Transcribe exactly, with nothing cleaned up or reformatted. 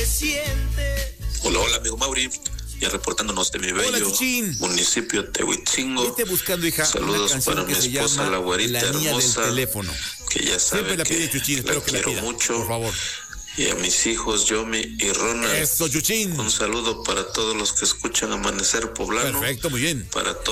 te sientes. Hola, hola, amigo Mauri. Ya reportándonos de mi bello Hola, Chuchín. municipio Tehuitzingo. Vete buscando, hija, Saludos una canción para que mi se esposa, llama la güerita La Niña hermosa, del Teléfono. que ya Siempre sabe la que pide Chuchín, la espero que la quiero pida, mucho. por favor. Y a mis hijos, Yomi y Ronald. Eso, Chuchín. Un saludo para todos los que escuchan Amanecer Poblano. Perfecto, muy bien. Para todos.